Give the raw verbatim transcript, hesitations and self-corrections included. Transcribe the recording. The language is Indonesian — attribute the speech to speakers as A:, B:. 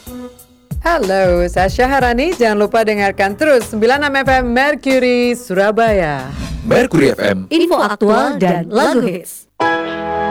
A: Halo, saya Syaharani. Jangan lupa dengarkan terus sembilan puluh enam F M Mercury Surabaya.
B: Mercury F M,
C: info aktual dan lagu hits.